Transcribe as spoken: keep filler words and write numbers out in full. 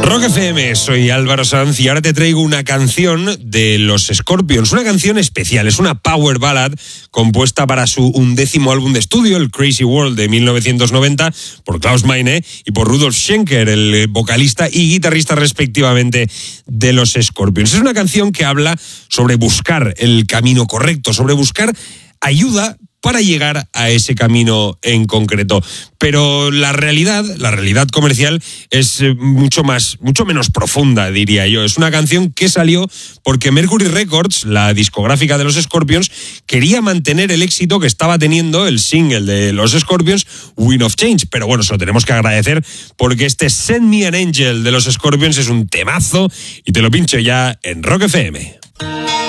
Rock F M, soy Álvaro Sanz y ahora te traigo una canción de los Scorpions, una canción especial, es una power ballad compuesta para su undécimo álbum de estudio, el Crazy World de mil novecientos noventa, por Klaus Meine y por Rudolf Schenker, el vocalista y guitarrista respectivamente de los Scorpions. Es una canción que habla sobre buscar el camino correcto, sobre buscar ayuda para llegar a ese camino en concreto. Pero la realidad, la realidad comercial es mucho más, mucho menos profunda, diría yo. Es una canción que salió porque Mercury Records, la discográfica de los Scorpions, quería mantener el éxito que estaba teniendo el single de los Scorpions, Wind of Change. Pero bueno, se lo tenemos que agradecer porque este Send Me an Angel de los Scorpions es un temazo y te lo pincho ya en Rock F M.